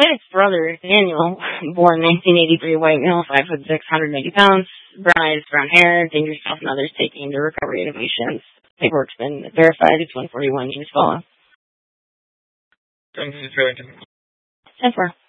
Plaintiff's brother, Daniel, born 1983, white male, 5'6", 180 pounds, brown eyes, brown hair, dangerous self and others taking into recovery innovations. Paperwork's been verified. It's 141 years follow. 10-4.